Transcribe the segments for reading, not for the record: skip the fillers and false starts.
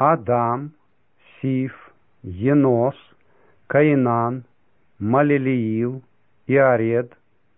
Адам, Сиф, Енос, Каинан, Малелиил, Иаред,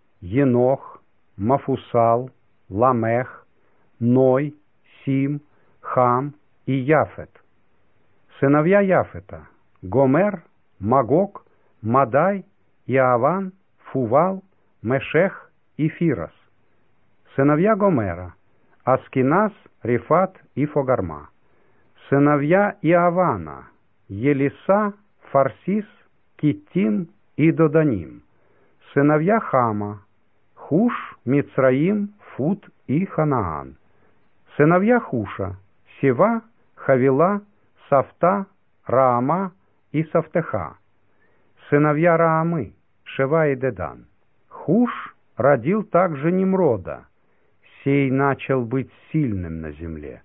Енох, Мафусал, Ламех, Ной, Сим, Хам и Яфет. Сыновья Яфета: Гомер, Магог, Мадай, Иаван, Фувал, Мешех и Фирос. Сыновья Гомера: Аскиназ, Рифат и Фогарма. Сыновья Иавана: Елиса, Фарсис, Киттим и Доданим. Сыновья Хама: Хуш, Мицраим, Фут и Ханаан. Сыновья Хуша: Сева, Хавила, Сафта, Раама и Сафтеха. Сыновья Раамы: Шева и Дедан. Хуш родил также Немрода. Сей начал быть сильным на земле.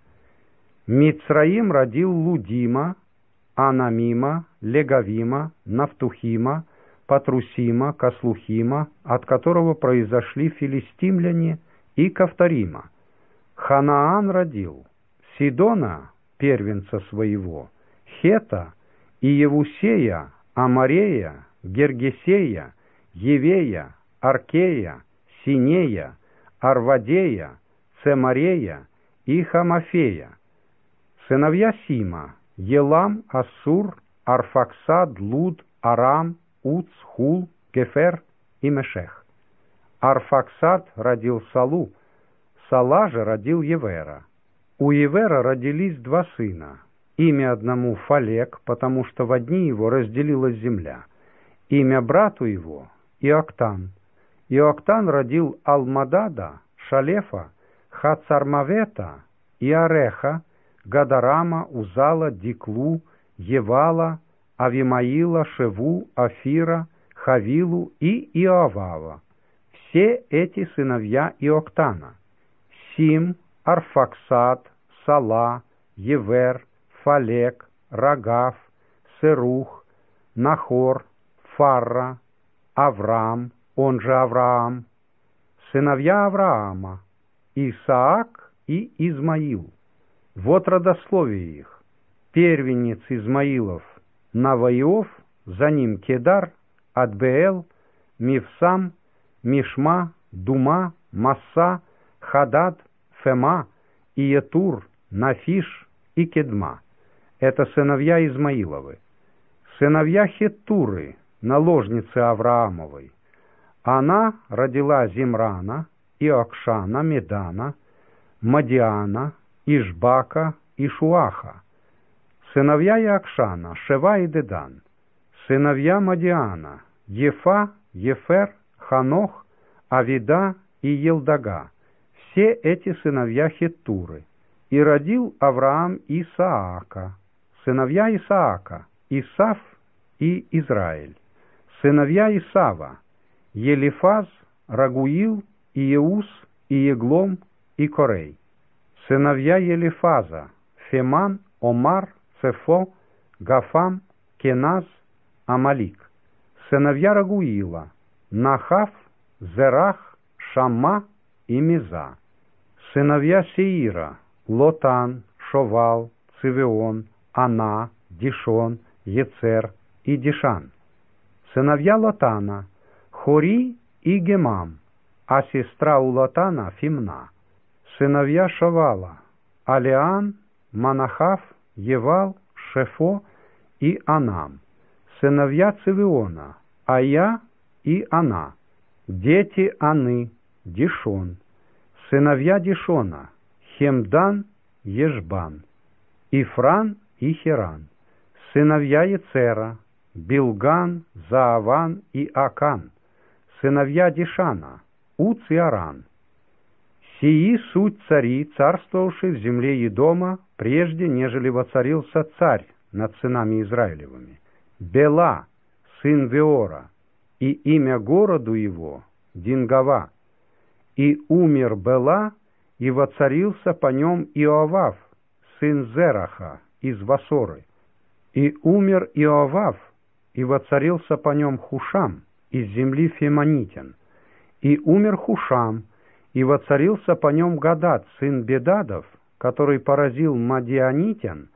Мицраим родил Лудима, Анамима, Легавима, Нафтухима, Патрусима, Каслухима, от которого произошли филистимляне, и Кавторима. Ханаан родил Сидона, первенца своего, Хета, и Иевусея, Амарея, Гергесея, Евея, Аркея, Синея, Арвадея, Цемарея и Хамафея. Сыновья Сима: Елам, Ассур, Арфаксад, Луд, Арам, Уц, Хул, Гефер и Мешех. Арфаксад родил Салу, Сала же родил Евера. У Евера родились два сына. Имя одному Фалек, потому что в одни его разделилась земля. Имя брату его Иоктан. Иоктан родил Алмадада, Шалефа, Хацармавета, Иареха, Гадарама, Узала, Диклу, Евала, Авимаила, Шеву, Афира, Хавилу и Иоавава. Все эти сыновья Иоктана: Сим, Арфаксад, Сала, Евер, Фалек, Рагав, Серух, Нахор, Фарра, Авраам, он же Авраам. Сыновья Авраама: Исаак и Измаил. Вот родословие их. Первенец Измаилов Наваиов, за ним Кедар, Адбеэл, Мивсам, Мишма, Дума, Масса, Хадад, Фема, Иетур, Нафиш и Кедма. Это сыновья Измаиловы. Сыновья Хеттуры, наложницы Авраамовой. Она родила Зимрана, Иокшана, Медана, Мадиана, Ишбака и Шуаха. Сыновья Иокшана: Шева и Дедан. Сыновья Мадиана: Ефа, Ефер, Ханох, Авида и Елдага. Все эти сыновья Хеттуры. И родил Авраам Исаака. Сыновья Исаака: Исав и Израиль. Сыновья Исава: Елифаз, Рагуил, Иеус, Иеглом и Корей. Сыновья Елифаза: Феман, Омар, Цефо, Гафам, Кеназ, Амалик. Сыновья Рагуила: Нахав, Зерах, Шамма и Миза. Сыновья Сеира: Лотан, Шовал, Цивеон, Ана, Дишон, Ецер и Дишан. Сыновья Лотана: Хори и Гемам, а сестра у Лотана Фимна. Сыновья Шовала: Алиан, Манахав, Евал, Шефо и Анам. Сыновья Цивеона: Ая и Ана. Дети Аны: Дишон. Сыновья Дишона: Хемдан, Ешбан. Ифран и Хиран. Сыновья Ецера: Билган, Зааван и Акан. Сыновья Дишана: Уц и Аран. Сии суть цари, царствовавшие в земле Едома, прежде, нежели воцарился царь над сынами Израилевыми. Бела, сын Веора, и имя городу его Дингава. И умер Бела, и воцарился по нем Иоавав, сын Зераха, из Васоры. И умер Иоавав, и воцарился по нем Хушам, из земли Фемонитян. И умер Хушам, и воцарился по нем Гадад, сын Бедадов, который поразил Мадианитян